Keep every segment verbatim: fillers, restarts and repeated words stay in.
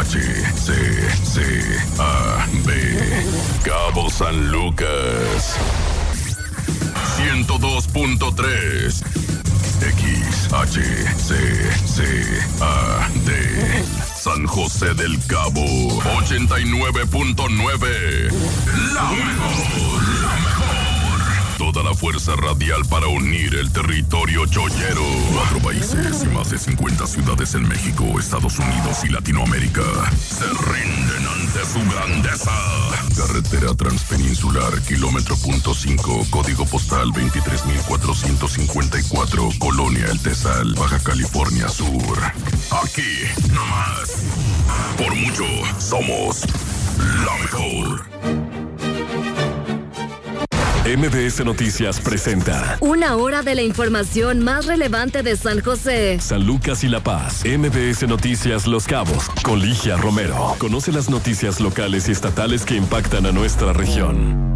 H, C, C, A, B. Cabo San Lucas. ciento dos punto tres. X, H, C, C, A, D. San José del Cabo. ochenta y nueve punto nueve. La mejor, la mejor. Toda la fuerza radial para unir el territorio chollero. Cuatro países y más de cincuenta ciudades en México, Estados Unidos y Latinoamérica se rinden ante su grandeza. Carretera Transpeninsular, kilómetro punto cinco, código postal veintitrés mil cuatrocientos cincuenta y cuatro, Colonia El Tesal, Baja California Sur. Aquí, nomás. Por mucho, somos la mejor. M B S Noticias presenta una hora de la información más relevante de San José, San Lucas y La Paz. M B S Noticias Los Cabos, con Ligia Romero. Conoce las noticias locales y estatales que impactan a nuestra región.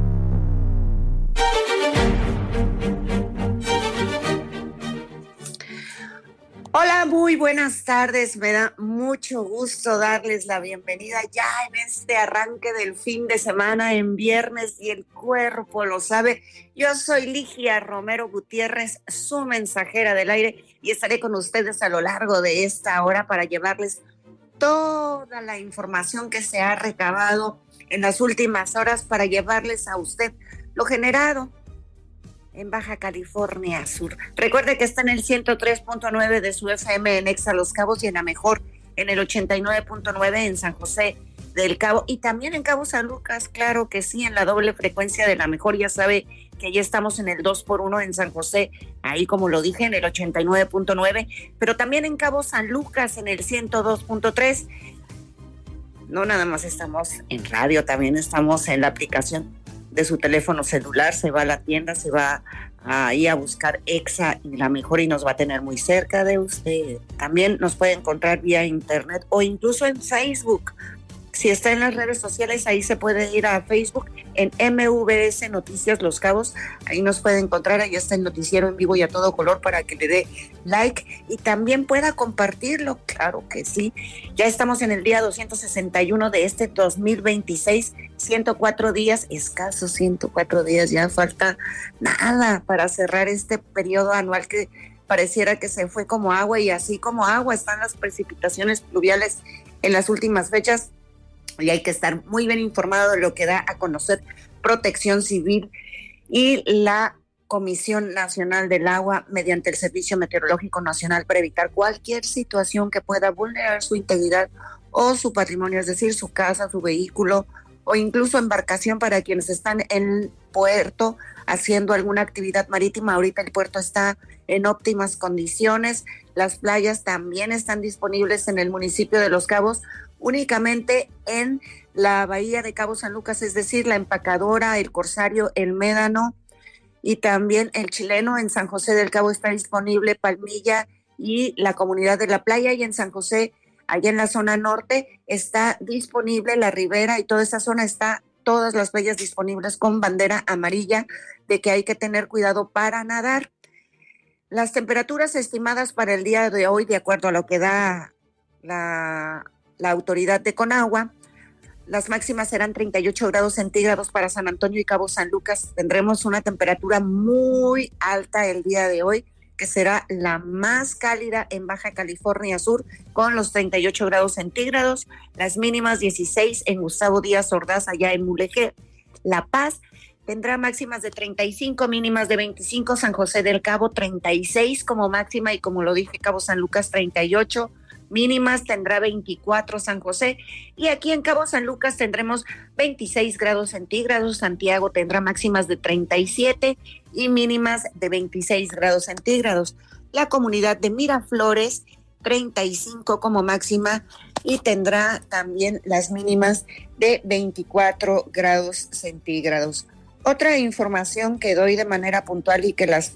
Hola, muy buenas tardes. Me da mucho gusto darles la bienvenida ya en este arranque del fin de semana, en viernes, y el cuerpo lo sabe. Yo soy Ligia Romero Gutiérrez, su mensajera del aire, y estaré con ustedes a lo largo de esta hora para llevarles toda la información que se ha recabado en las últimas horas, para llevarles a usted lo generado en Baja California Sur. Recuerde que está en el ciento tres punto nueve de su F M en Exa Los Cabos, y en la mejor en el ochenta y nueve punto nueve en San José del Cabo, y también en Cabo San Lucas, claro que sí, en la doble frecuencia de la mejor. Ya sabe que ya estamos en el dos por uno en San José, ahí como lo dije, en el ochenta y nueve punto nueve, pero también en Cabo San Lucas en el ciento dos punto tres. No nada más estamos en radio, también estamos en la aplicación de su teléfono celular. Se va a la tienda, se va ahí a buscar Exa y la mejor, y nos va a tener muy cerca de usted. También nos puede encontrar vía internet o incluso en Facebook. Si está en las redes sociales, ahí se puede ir a Facebook en M V S Noticias Los Cabos. Ahí nos puede encontrar, ahí está el noticiero en vivo y a todo color, para que le dé like y también pueda compartirlo. Claro que sí. Ya estamos en el día doscientos sesenta y uno de este dos mil veintiséis, ciento cuatro días, escasos ciento cuatro días, ya falta nada para cerrar este periodo anual que pareciera que se fue como agua, y así como agua están las precipitaciones pluviales en las últimas fechas. Y hay que estar muy bien informado de lo que da a conocer Protección Civil y la Comisión Nacional del Agua mediante el Servicio Meteorológico Nacional, para evitar cualquier situación que pueda vulnerar su integridad o su patrimonio, es decir, su casa, su vehículo o incluso embarcación, para quienes están en el puerto haciendo alguna actividad marítima. Ahorita el puerto está en óptimas condiciones. Las playas también están disponibles en el municipio de Los Cabos, únicamente en la bahía de Cabo San Lucas, es decir, la Empacadora, el Corsario, el Médano y también el Chileno. En San José del Cabo está disponible Palmilla y la Comunidad de la Playa, y en San José, allá en la zona norte, está disponible la Ribera, y toda esa zona está, todas las playas disponibles con bandera amarilla de que hay que tener cuidado para nadar. Las temperaturas estimadas para el día de hoy, de acuerdo a lo que da la la autoridad de Conagua, las máximas serán treinta y ocho grados centígrados para San Antonio y Cabo San Lucas. Tendremos una temperatura muy alta el día de hoy, que será la más cálida en Baja California Sur, con los treinta y ocho grados centígrados, las mínimas dieciséis en Gustavo Díaz Ordaz, allá en Mulegé. La Paz tendrá máximas de treinta y cinco, mínimas de veinticinco, San José del Cabo treinta y seis como máxima, y como lo dije, Cabo San Lucas treinta y ocho, mínimas tendrá veinticuatro San José, y aquí en Cabo San Lucas tendremos veintiséis grados centígrados. Santiago tendrá máximas de treinta y siete y mínimas de veintiséis grados centígrados. La comunidad de Miraflores treinta y cinco como máxima, y tendrá también las mínimas de veinticuatro grados centígrados. Otra información que doy de manera puntual, y que las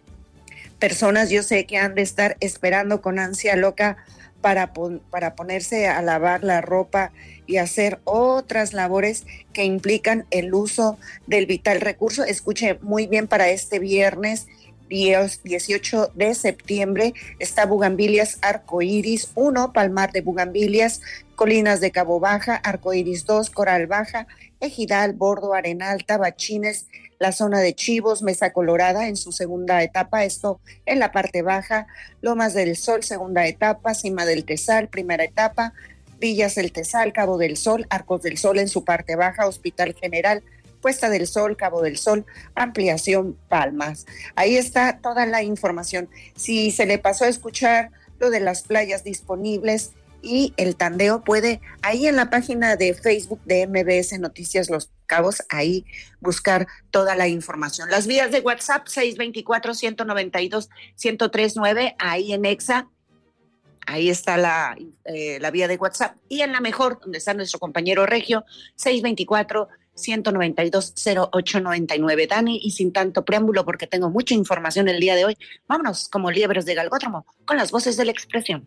personas yo sé que han de estar esperando con ansia loca para, pon- para ponerse a lavar la ropa y hacer otras labores que implican el uso del vital recurso. Escuche muy bien, para este viernes dieciocho de septiembre está Bugambilias Arcoíris uno, Palmar de Bugambilias, Colinas de Cabo Baja, Arcoíris dos, Coral Baja, Ejidal, Bordo, Arenal, Tabachines, la zona de Chivos, Mesa Colorada en su segunda etapa, esto en la parte baja, Lomas del Sol, segunda etapa, Cima del Tezal, primera etapa, Villas del Tezal, Cabo del Sol, Arcos del Sol en su parte baja, Hospital General, Puesta del Sol, Cabo del Sol, ampliación Palmas. Ahí está toda la información. Si se le pasó a escuchar lo de las playas disponibles y el tandeo, puede ahí en la página de Facebook de M B S Noticias Los Cabos, ahí buscar toda la información. Las vías de WhatsApp seis dos cuatro, uno nueve dos, uno cero tres nueve, ahí en Exa. Ahí está la, eh, la vía de WhatsApp. Y en la mejor, donde está nuestro compañero Regio, seis dos cuatro, uno nueve dos, cero ocho nueve nueve. Dani, y sin tanto preámbulo, porque tengo mucha información el día de hoy, vámonos como liebres de Galgódromo con las voces de la expresión.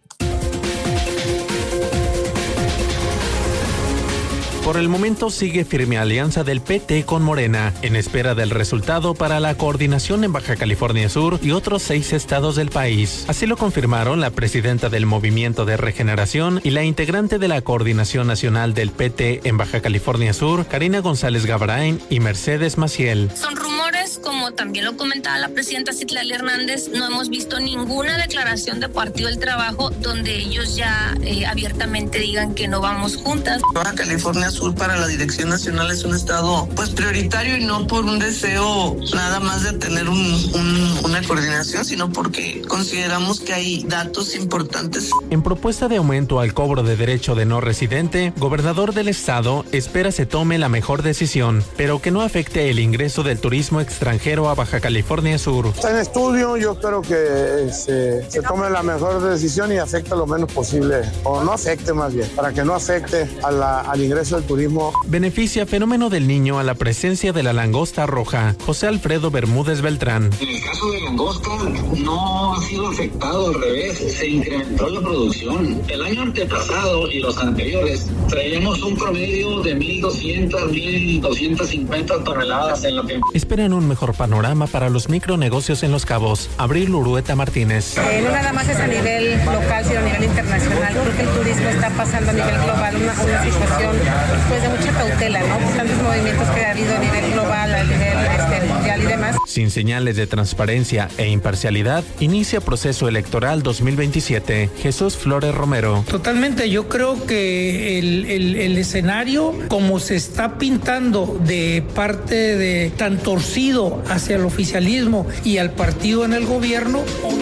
Por el momento sigue firme alianza del P T con Morena, en espera del resultado para la coordinación en Baja California Sur y otros seis estados del país. Así lo confirmaron la presidenta del Movimiento de Regeneración y la integrante de la Coordinación Nacional del P T en Baja California Sur, Karina González Gabarain y Mercedes Maciel. Son rumores, como también lo comentaba la presidenta Citlali Hernández, no hemos visto ninguna declaración de Partido del Trabajo donde ellos ya eh, abiertamente digan que no vamos juntas. Baja California Sur para la Dirección Nacional es un estado pues prioritario y no por un deseo nada más de tener un, un, una coordinación, sino porque consideramos que hay datos importantes. En propuesta de aumento al cobro de derecho de no residente, gobernador del estado espera se tome la mejor decisión, pero que no afecte el ingreso del turismo extranjero a Baja California Sur. Está en estudio, yo espero que se, se tome la mejor decisión y afecte lo menos posible, o no afecte más bien, para que no afecte a la, al ingreso del turismo. Beneficia fenómeno del niño a la presencia de la langosta roja. José Alfredo Bermúdez Beltrán. En el caso de langosta no ha sido afectado, al revés, se incrementó la producción. El año antepasado y los anteriores traíamos un promedio de mil doscientas, mil doscientas cincuenta toneladas en la temporada. Esperan un mejor panorama para los micronegocios en Los Cabos. Abril Urueta Martínez. Eh, no nada más es a nivel local, sino a nivel internacional. Creo que el turismo está pasando a nivel global una, una situación pues de mucha cautela, ¿no? Por tantos movimientos que ha habido a nivel global, a nivel este, mundial y demás. Sin señales de transparencia e imparcialidad, inicia proceso electoral dos mil veintisiete. Jesús Flores Romero. Totalmente, yo creo que el, el, el escenario, como se está pintando de parte de tan torcido hacia el oficialismo y al partido en el gobierno,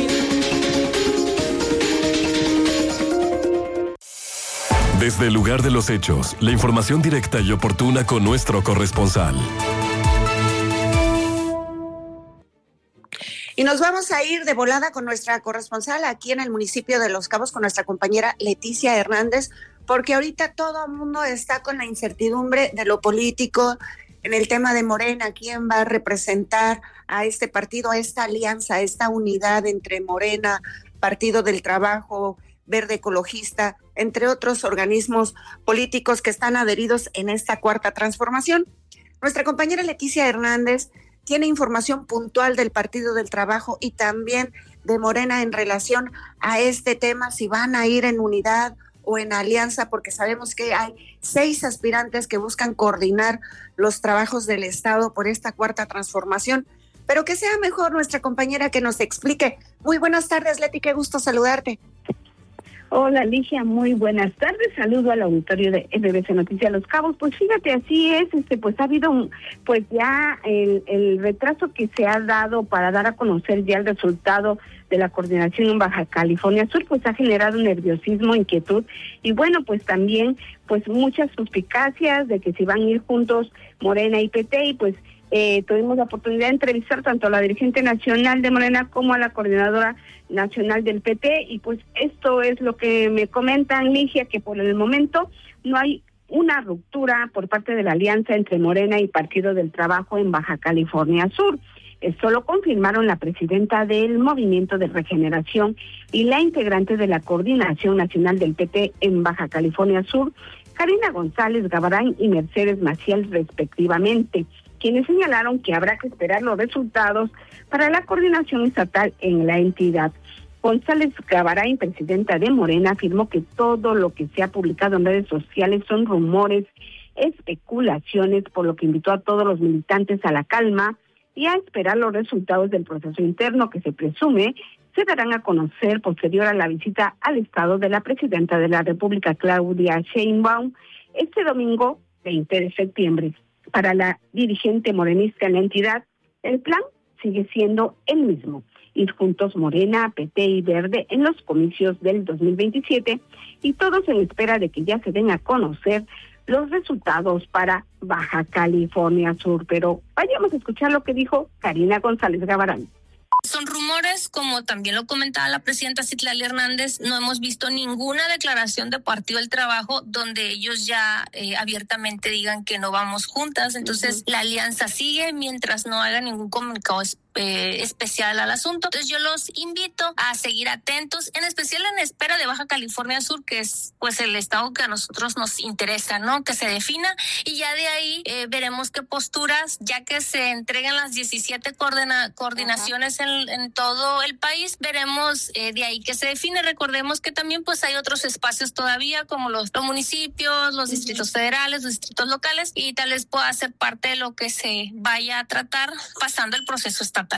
desde el lugar de los hechos, la información directa y oportuna con nuestro corresponsal. Y nos vamos a ir de volada con nuestra corresponsal aquí en el municipio de Los Cabos, con nuestra compañera Leticia Hernández, porque ahorita todo el mundo está con la incertidumbre de lo político, en el tema de Morena, quién va a representar a este partido, a esta alianza, a esta unidad entre Morena, Partido del Trabajo, Verde Ecologista, entre otros organismos políticos que están adheridos en esta cuarta transformación. Nuestra compañera Leticia Hernández tiene información puntual del Partido del Trabajo y también de Morena en relación a este tema, si van a ir en unidad o en alianza, porque sabemos que hay seis aspirantes que buscan coordinar los trabajos del Estado por esta cuarta transformación. Pero que sea mejor nuestra compañera que nos explique. Muy buenas tardes, Leti, qué gusto saludarte. Hola, Ligia, muy buenas tardes. Saludo al auditorio de M B C Noticias Los Cabos. Pues fíjate, así es, este, pues ha habido un, pues ya el, el retraso que se ha dado para dar a conocer ya el resultado de la coordinación en Baja California Sur, pues ha generado nerviosismo, inquietud y bueno, pues también pues muchas suspicacias de que si van a ir juntos Morena y P T, y pues Eh, tuvimos la oportunidad de entrevistar tanto a la dirigente nacional de Morena como a la coordinadora nacional del P T, y pues esto es lo que me comentan, Ligia, que por el momento no hay una ruptura por parte de la alianza entre Morena y Partido del Trabajo en Baja California Sur. Esto lo confirmaron la presidenta del Movimiento de Regeneración y la integrante de la Coordinación Nacional del P T en Baja California Sur, Karina González Gabarain y Mercedes Maciel, respectivamente, quienes señalaron que habrá que esperar los resultados para la coordinación estatal en la entidad. González Cabarain, presidenta de Morena, afirmó que todo lo que se ha publicado en redes sociales son rumores, especulaciones, por lo que invitó a todos los militantes a la calma y a esperar los resultados del proceso interno que se presume se darán a conocer posterior a la visita al estado de la presidenta de la República, Claudia Sheinbaum, este domingo veinte de septiembre. Para la dirigente morenista en la entidad, el plan sigue siendo el mismo: ir juntos Morena, P T y Verde en los comicios del dos mil veintisiete, y todos en espera de que ya se den a conocer los resultados para Baja California Sur. Pero vayamos a escuchar lo que dijo Karina González Gavarán. Son rumores, como también lo comentaba la presidenta Citlali Hernández. No hemos visto ninguna declaración de Partido del Trabajo donde ellos ya eh, abiertamente digan que no vamos juntas. Entonces, uh-huh. la alianza sigue mientras no haga ningún comunicado eh, especial al asunto. Entonces, yo los invito a seguir atentos, en especial en espera de Baja California Sur, que es pues el estado que a nosotros nos interesa, ¿no? Que se defina, y ya de ahí eh, veremos qué posturas, ya que se entreguen las diecisiete coordina- coordinaciones uh-huh. en en todo el país, veremos eh, de ahí que se define. Recordemos que también pues hay otros espacios todavía, como los, los municipios, los distritos federales, los distritos locales, y tal vez pueda ser parte de lo que se vaya a tratar pasando el proceso estatal.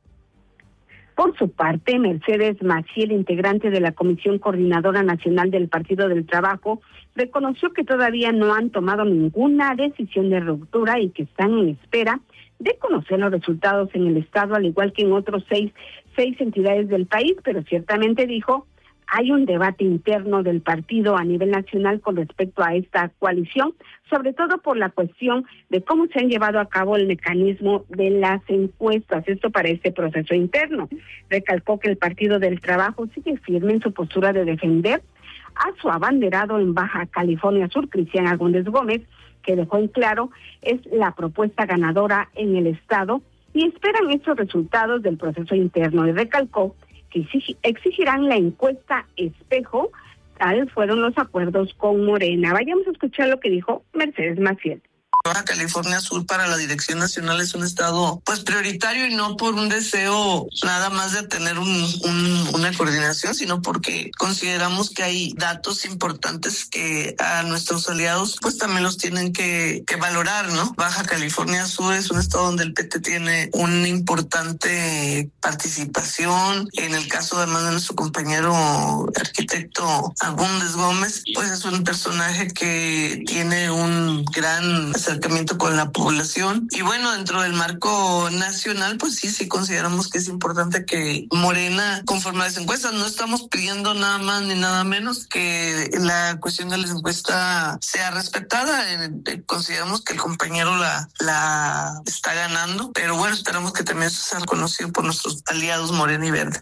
Por su parte, Mercedes Maciel, integrante de la Comisión Coordinadora Nacional del Partido del Trabajo, reconoció que todavía no han tomado ninguna decisión de ruptura y que están en espera de conocer los resultados en el estado, al igual que en otros seis, seis entidades del país, pero ciertamente dijo, hay un debate interno del partido a nivel nacional con respecto a esta coalición, sobre todo por la cuestión de cómo se han llevado a cabo el mecanismo de las encuestas, esto para este proceso interno. Recalcó que el Partido del Trabajo sigue firme en su postura de defender a su abanderado en Baja California Sur, Cristian Agúndez Gómez, que dejó en claro es la propuesta ganadora en el estado, y esperan estos resultados del proceso interno, y recalcó que exigirán la encuesta espejo, tal fueron los acuerdos con Morena. Vayamos a escuchar lo que dijo Mercedes Maciel. Baja California Sur para la Dirección Nacional es un estado pues prioritario, y no por un deseo nada más de tener un, un, una coordinación, sino porque consideramos que hay datos importantes que a nuestros aliados pues también los tienen que, que valorar, ¿no? Baja California Sur es un estado donde el P T tiene una importante participación. En el caso además de nuestro compañero arquitecto Agúndez Gómez, pues es un personaje que tiene un gran acercamiento con la población, y bueno, dentro del marco nacional pues sí, sí consideramos que es importante que Morena, conforme a las encuestas, no estamos pidiendo nada más ni nada menos que la cuestión de las encuestas sea respetada. Eh, consideramos que el compañero la, la está ganando, pero bueno, esperamos que también eso sea reconocido por nuestros aliados Morena y Verde.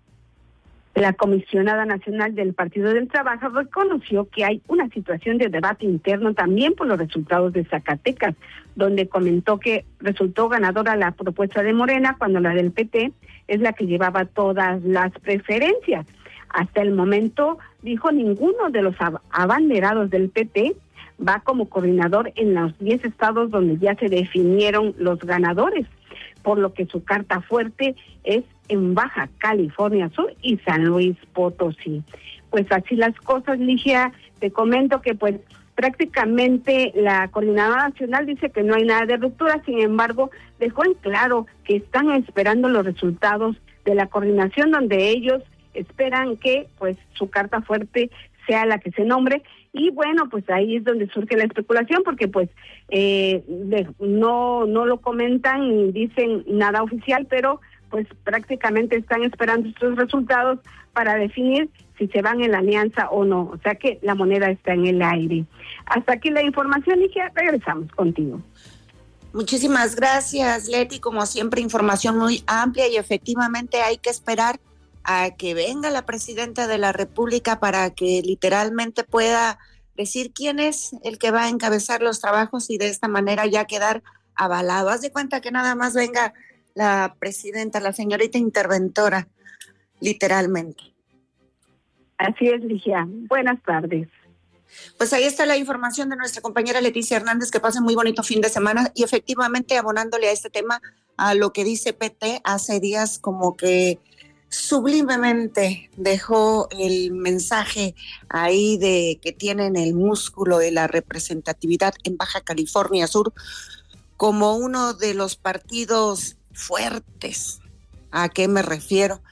La comisionada nacional del Partido del Trabajo reconoció que hay una situación de debate interno también por los resultados de Zacatecas, donde comentó que resultó ganadora la propuesta de Morena cuando la del P T es la que llevaba todas las preferencias. Hasta el momento, dijo, ninguno de los abanderados del P T va como coordinador en los diez estados donde ya se definieron los ganadores, por lo que su carta fuerte es en Baja California Sur y San Luis Potosí. Pues así las cosas, Ligia. Te comento que pues prácticamente la Coordinadora Nacional dice que no hay nada de ruptura, sin embargo, dejó en claro que están esperando los resultados de la coordinación, donde ellos esperan que pues su carta fuerte sea la que se nombre. Y bueno, pues ahí es donde surge la especulación, porque pues eh, de, no no lo comentan ni dicen nada oficial, pero pues prácticamente están esperando estos resultados para definir si se van en la alianza o no. O sea que la moneda está en el aire. Hasta aquí la información, y ya regresamos contigo. Muchísimas gracias, Leti. Como siempre, información muy amplia, y efectivamente hay que esperar a que venga la presidenta de la República para que literalmente pueda decir quién es el que va a encabezar los trabajos, y de esta manera ya quedar avalado. Haz de cuenta que nada más venga la presidenta, la señorita interventora, literalmente. Así es, Ligia. Buenas tardes. Pues ahí está la información de nuestra compañera Leticia Hernández, que pase muy bonito fin de semana y efectivamente abonándole a este tema, a lo que dice P T, hace días como que sublimemente dejó el mensaje ahí de que tienen el músculo de la representatividad en Baja California Sur como uno de los partidos fuertes. ¿A qué me refiero?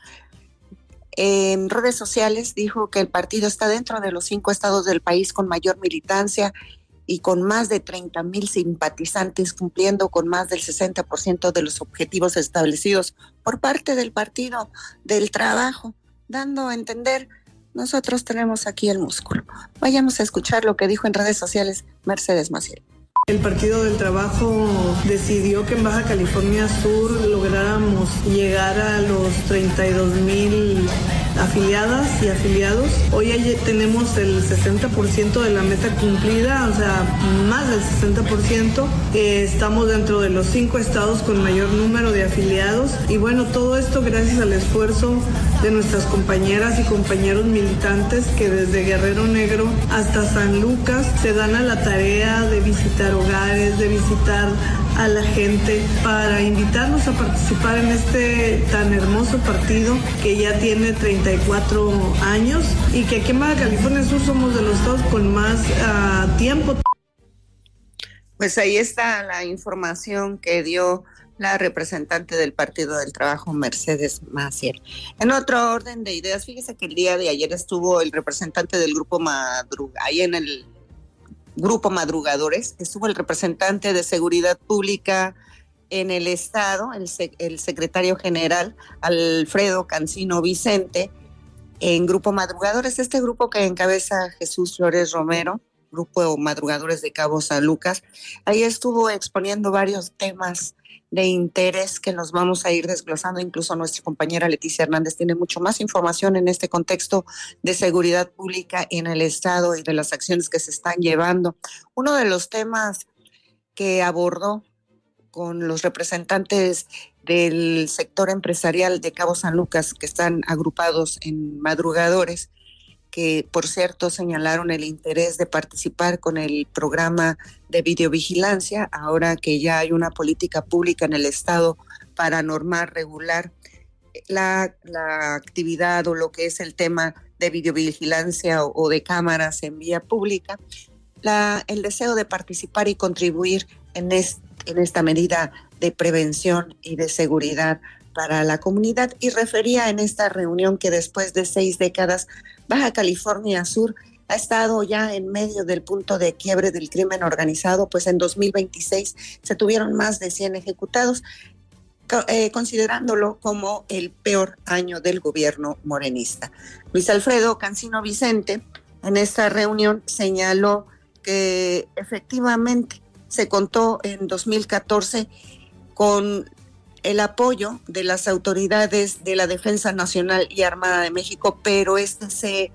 En redes sociales dijo que el partido está dentro de los cinco estados del país con mayor militancia y con más de treinta mil simpatizantes, cumpliendo con más del sesenta por ciento de los objetivos establecidos por parte del Partido del Trabajo, dando a entender, nosotros tenemos aquí el músculo. Vayamos a escuchar lo que dijo en redes sociales Mercedes Maciel. El Partido del Trabajo decidió que en Baja California Sur lográramos llegar a los treinta y dos mil afiliadas y afiliados. Hoy tenemos el sesenta por ciento de la meta cumplida, o sea, más del sesenta por ciento. Eh, estamos dentro de los cinco estados con mayor número de afiliados. Y bueno, todo esto gracias al esfuerzo de nuestras compañeras y compañeros militantes que desde Guerrero Negro hasta San Lucas se dan a la tarea de visitar hogares, de visitar a la gente para invitarnos a participar en este tan hermoso partido que ya tiene treinta y cuatro años y que aquí en Baja California Sur somos de los estados con más uh, tiempo. Pues ahí está la información que dio la representante del Partido del Trabajo, Mercedes Maciel. En otro orden de ideas, fíjese que el día de ayer estuvo el representante del Grupo Madruga, ahí en el Grupo Madrugadores, estuvo el representante de Seguridad Pública en el Estado, el, sec- el secretario general Alfredo Cancino Vicente, en Grupo Madrugadores, este grupo que encabeza Jesús Flores Romero, Grupo Madrugadores de Cabo San Lucas. Ahí estuvo exponiendo varios temas de interés que los vamos a ir desglosando. Incluso nuestra compañera Leticia Hernández tiene mucho más información en este contexto de seguridad pública en el Estado y de las acciones que se están llevando. Uno de los temas que abordó con los representantes del sector empresarial de Cabo San Lucas, que están agrupados en Madrugadores, que por cierto señalaron el interés de participar con el programa de videovigilancia, ahora que ya hay una política pública en el Estado para normar, regular la, la actividad o lo que es el tema de videovigilancia o, o de cámaras en vía pública, la, el deseo de participar y contribuir en, este, en esta medida de prevención y de seguridad para la comunidad. Y refería en esta reunión que después de seis décadas Baja California Sur ha estado ya en medio del punto de quiebre del crimen organizado, pues en dos mil veintiséis se tuvieron más de cien ejecutados, eh, considerándolo como el peor año del gobierno morenista. Luis Alfredo Cancino Vicente en esta reunión señaló que efectivamente se contó en dos mil catorce con el apoyo de las autoridades de la Defensa Nacional y Armada de México, pero este se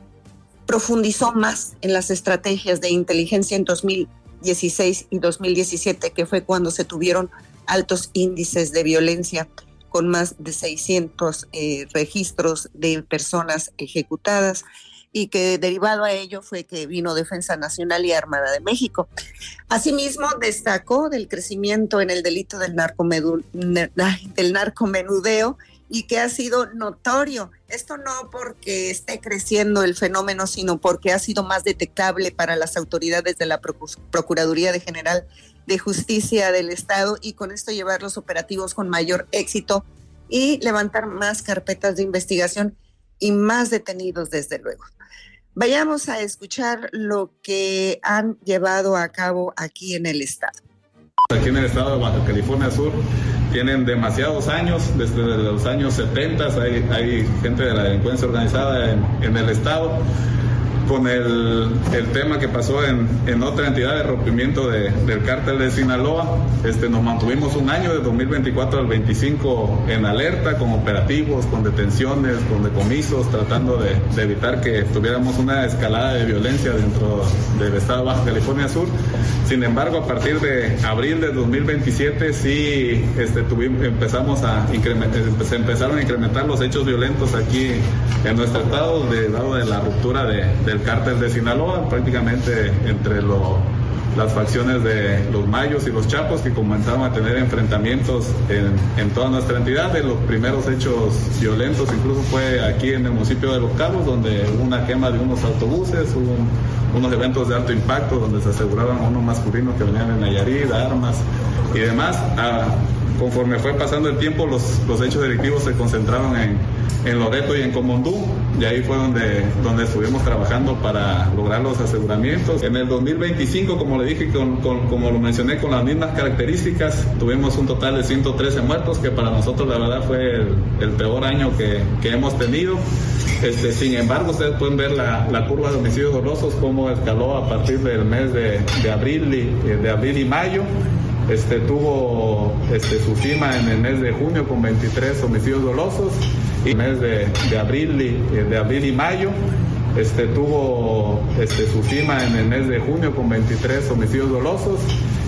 profundizó más en las estrategias de inteligencia en dos mil dieciséis y dos mil diecisiete, que fue cuando se tuvieron altos índices de violencia, con más de seiscientos eh, registros de personas ejecutadas, y que derivado a ello fue que vino Defensa Nacional y Armada de México. Asimismo, destacó del crecimiento en el delito del, narcomedu- del narcomenudeo y que ha sido notorio. Esto no porque esté creciendo el fenómeno, sino porque ha sido más detectable para las autoridades de la Procuraduría de General de Justicia del Estado, y con esto llevar los operativos con mayor éxito y levantar más carpetas de investigación y más detenidos, desde luego. Vayamos a escuchar lo que han llevado a cabo aquí en el Estado. Aquí en el Estado de Baja California Sur tienen demasiados años, desde los años setenta hay, hay gente de la delincuencia organizada en, en el Estado. Con el, el tema que pasó en, en otra entidad de rompimiento de, del cártel de Sinaloa, este, nos mantuvimos un año, de dos mil veinticuatro al veinticinco, en alerta, con operativos, con detenciones, con decomisos, tratando de, de evitar que tuviéramos una escalada de violencia dentro del estado de Baja California Sur. Sin embargo, a partir de abril de dos mil veintisiete sí este, tuvimos, empezamos a incrementar, se empezaron a incrementar los hechos violentos aquí en nuestro estado, de, dado de la ruptura de, de del cártel de Sinaloa, prácticamente entre lo, las facciones de los Mayos y los Chapos, que comenzaron a tener enfrentamientos en, en toda nuestra entidad. De los primeros hechos violentos incluso fue aquí en el municipio de Los Cabos, donde hubo una quema de unos autobuses, hubo un, unos eventos de alto impacto donde se aseguraban a unos masculinos que venían de Nayarit, armas y demás. A, conforme fue pasando el tiempo, los, los hechos delictivos se concentraron en, en Loreto y en Comondú, y ahí fue donde, donde estuvimos trabajando para lograr los aseguramientos. En el dos mil veinticinco, como le dije, con, con, como lo mencioné, con las mismas características, tuvimos un total de ciento trece muertos, que para nosotros la verdad fue el, el peor año que, que hemos tenido. Este, sin embargo, ustedes pueden ver la, la curva de homicidios dolosos, cómo escaló a partir del mes de, de, abril, y, de abril y mayo. Este, tuvo este, su cima en el mes de junio con veintitrés homicidios dolosos, y el mes de, de, abril, y, de abril y mayo este, tuvo este, su cima en el mes de junio con veintitrés homicidios dolosos,